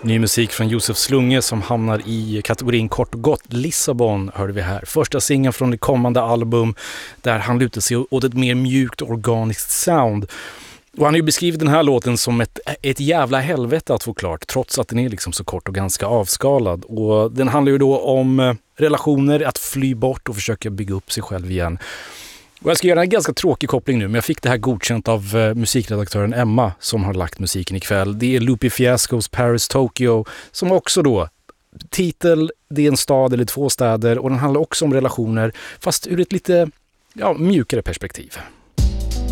Ny musik från Josef Slunge som hamnar i kategorin kort och gott. Lissabon hörde vi här. Första singeln från det kommande album där han lutar sig åt ett mer mjukt organiskt sound. Och han har ju beskrivit den här låten som ett jävla helvete att få klart, trots att den är liksom så kort och ganska avskalad. Och den handlar ju då om relationer, att fly bort och försöka bygga upp sig själv igen. Och jag ska göra en ganska tråkig koppling nu, men jag fick det här godkänt av musikredaktören Emma som har lagt musiken ikväll. Det är Lupe Fiascos Paris Tokyo som också då, titel, det är en stad eller två städer och den handlar också om relationer fast ur ett lite mjukare perspektiv.